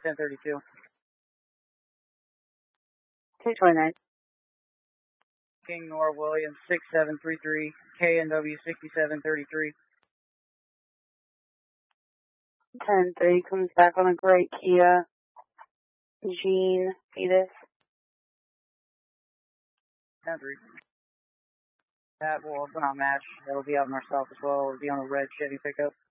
1032. 229. King Nor Williams 6733, KNW 6733. 10-3 comes back on a great Kia Gene Fetus. 10-3. That will not match. That'll be out north south as well. It'll be on a red Chevy pickup.